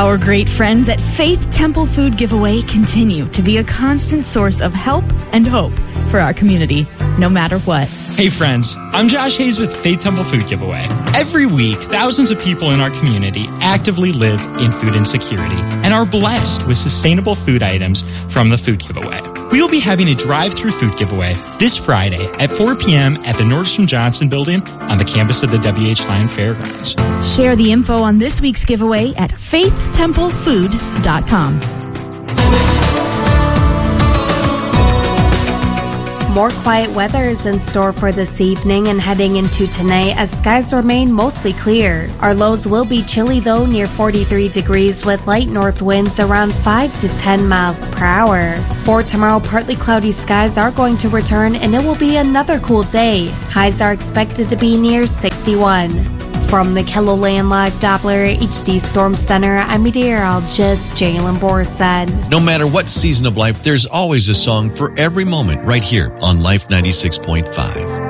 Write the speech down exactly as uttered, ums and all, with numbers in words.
Our great friends at Faith Temple Food Giveaway continue to be a constant source of help and hope for our community, no matter what. Hey friends, I'm Josh Hayes with Faith Temple Food Giveaway. Every week, thousands of people in our community actively live in food insecurity and are blessed with sustainable food items from the food giveaway. We will be having a drive-through food giveaway this Friday at four p.m. at the Nordstrom Johnson building on the campus of the W H Lyon Fairgrounds. Share the info on this week's giveaway at faith temple food dot com. More quiet weather is in store for this evening and heading into tonight as skies remain mostly clear. Our lows will be chilly though, near forty-three degrees with light north winds around five to ten miles per hour. For tomorrow, partly cloudy skies are going to return and it will be another cool day. Highs are expected to be near sixty-one. From the KELOLAND Live Doppler H D Storm Center, I'm meteorologist Jalen Borson. No matter what season of life, there's always a song for every moment right here on Life ninety-six point five.